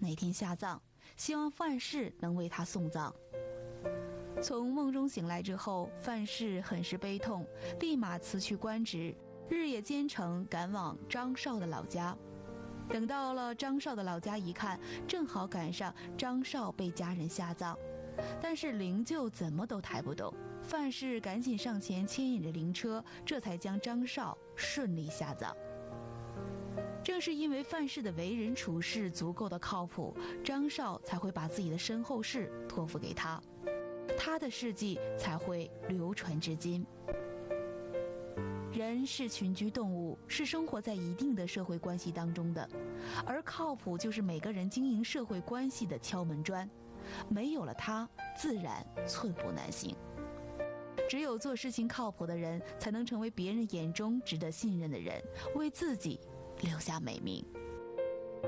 哪天下葬，希望范氏能为他送葬。从梦中醒来之后，范氏很是悲痛，立马辞去官职，日夜兼程赶往张绍的老家。等到了张绍的老家一看，正好赶上张绍被家人下葬，但是灵柩怎么都抬不动。范氏赶紧上前牵引着灵车，这才将张绍顺利下葬。正是因为范氏的为人处事足够的靠谱，张绍才会把自己的身后事托付给他，他的事迹才会流传至今。人是群居动物，是生活在一定的社会关系当中的，而靠谱就是每个人经营社会关系的敲门砖，没有了它，自然寸步难行。只有做事情靠谱的人，才能成为别人眼中值得信任的人，为自己留下美名。